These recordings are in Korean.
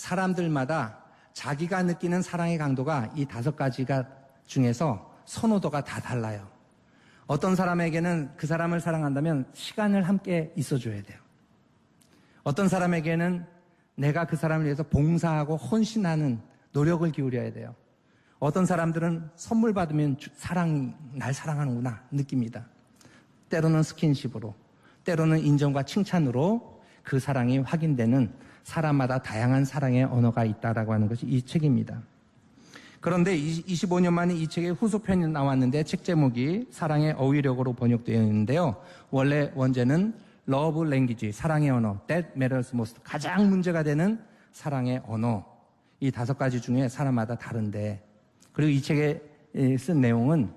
사람들마다 자기가 느끼는 사랑의 강도가 이 5가지가 중에서 선호도가 다 달라요. 어떤 사람에게는 그 사람을 사랑한다면 시간을 함께 있어줘야 돼요. 어떤 사람에게는 내가 그 사람을 위해서 봉사하고 헌신하는 노력을 기울여야 돼요. 어떤 사람들은 선물 받으면 날 사랑하는구나 느낍니다. 때로는 스킨십으로, 때로는 인정과 칭찬으로 그 사랑이 확인되는 사람마다 다양한 사랑의 언어가 있다라고 하는 것이 이 책입니다. 그런데 25년 만에 이 책의 후속편이 나왔는데 책 제목이 사랑의 어휘력으로 번역되어 있는데요. 원래 원제는 Love Language, 사랑의 언어, That Matters Most, 가장 문제가 되는 사랑의 언어. 이 5가지 중에 사람마다 다른데, 그리고 이 책에 쓴 내용은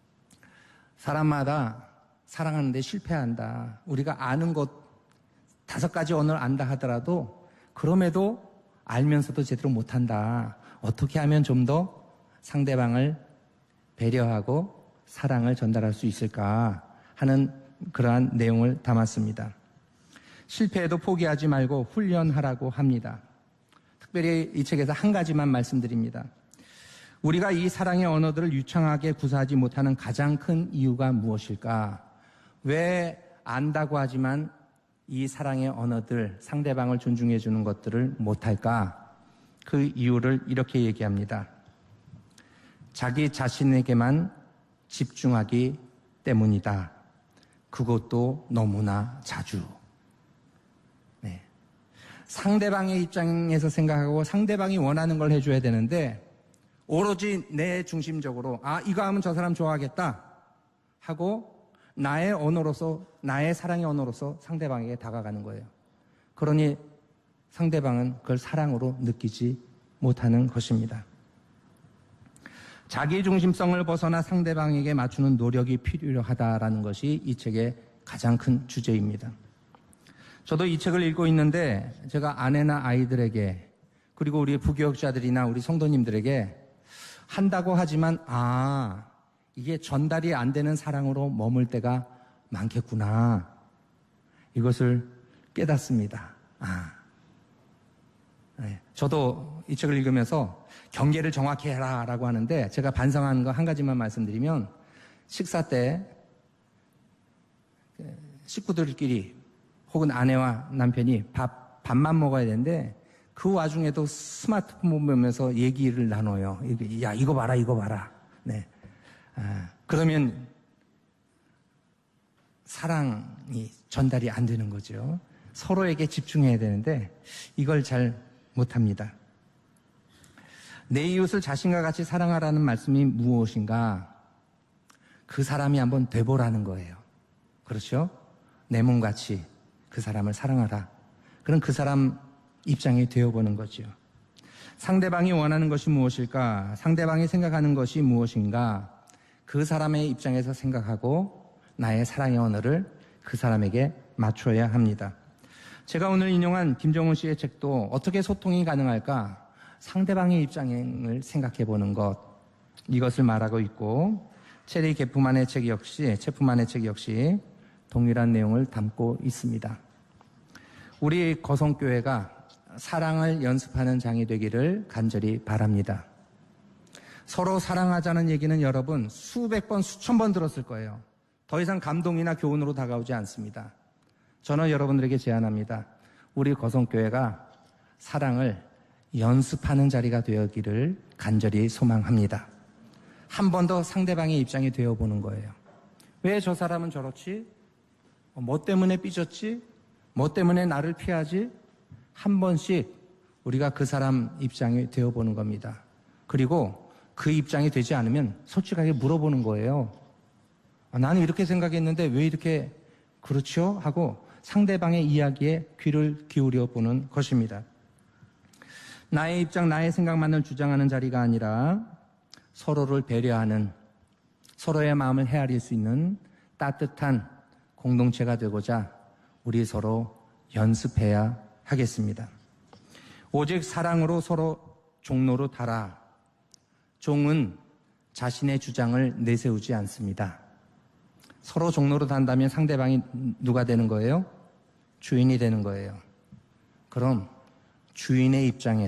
사람마다 사랑하는데 실패한다. 우리가 아는 것 5가지 언어를 안다 하더라도 그럼에도 알면서도 제대로 못한다. 어떻게 하면 좀 더 상대방을 배려하고 사랑을 전달할 수 있을까 하는 그러한 내용을 담았습니다. 실패해도 포기하지 말고 훈련하라고 합니다. 특별히 이 책에서 한 가지만 말씀드립니다. 우리가 이 사랑의 언어들을 유창하게 구사하지 못하는 가장 큰 이유가 무엇일까? 왜 안다고 하지만 이 사랑의 언어들, 상대방을 존중해 주는 것들을 못할까? 그 이유를 이렇게 얘기합니다. 자기 자신에게만 집중하기 때문이다. 그것도 너무나 자주. 네. 상대방의 입장에서 생각하고 상대방이 원하는 걸 해줘야 되는데 오로지 내 중심적으로 이거 하면 저 사람 좋아하겠다 하고 나의 언어로서, 나의 사랑의 언어로서 상대방에게 다가가는 거예요. 그러니 상대방은 그걸 사랑으로 느끼지 못하는 것입니다. 자기 중심성을 벗어나 상대방에게 맞추는 노력이 필요하다라는 것이 이 책의 가장 큰 주제입니다. 저도 이 책을 읽고 있는데 제가 아내나 아이들에게 그리고 우리 부교육자들이나 우리 성도님들에게 한다고 하지만 이게 전달이 안 되는 사랑으로 머물 때가 많겠구나. 이것을 깨닫습니다. 네. 저도 이 책을 읽으면서 경계를 정확히 해라라고 하는데 제가 반성하는 거 한 가지만 말씀드리면 식사 때 식구들끼리 혹은 아내와 남편이 밥만 먹어야 되는데 그 와중에도 스마트폰 보면서 얘기를 나눠요. 야, 이거 봐라, 이거 봐라. 네. 그러면 사랑이 전달이 안 되는 거죠. 서로에게 집중해야 되는데 이걸 잘 못합니다. 내 이웃을 자신과 같이 사랑하라는 말씀이 무엇인가? 그 사람이 한번 돼보라는 거예요. 그렇죠? 내 몸같이 그 사람을 사랑하라. 그럼 그 사람 입장이 되어보는 거죠. 상대방이 원하는 것이 무엇일까? 상대방이 생각하는 것이 무엇인가? 그 사람의 입장에서 생각하고 나의 사랑의 언어를 그 사람에게 맞춰야 합니다. 제가 오늘 인용한 김정훈 씨의 책도 어떻게 소통이 가능할까? 상대방의 입장을 생각해 보는 것, 이것을 말하고 있고 체리 제프만의 책 역시 동일한 내용을 담고 있습니다. 우리 거성교회가 사랑을 연습하는 장이 되기를 간절히 바랍니다. 서로 사랑하자는 얘기는 여러분 수백 번, 수천 번 들었을 거예요. 더 이상 감동이나 교훈으로 다가오지 않습니다. 저는 여러분들에게 제안합니다. 우리 거성교회가 사랑을 연습하는 자리가 되었기를 간절히 소망합니다. 한 번 더 상대방의 입장이 되어보는 거예요. 왜 저 사람은 저렇지? 뭐 때문에 삐졌지? 뭐 때문에 나를 피하지? 한 번씩 우리가 그 사람 입장이 되어보는 겁니다. 그리고 그 입장이 되지 않으면 솔직하게 물어보는 거예요. 나는 이렇게 생각했는데 왜 이렇게 그렇죠? 하고 상대방의 이야기에 귀를 기울여 보는 것입니다. 나의 입장, 나의 생각만을 주장하는 자리가 아니라 서로를 배려하는, 서로의 마음을 헤아릴 수 있는 따뜻한 공동체가 되고자 우리 서로 연습해야 하겠습니다. 오직 사랑으로 서로 종로로 달아. 종은 자신의 주장을 내세우지 않습니다. 서로 종로로 단다면 상대방이 누가 되는 거예요? 주인이 되는 거예요. 그럼 주인의 입장에서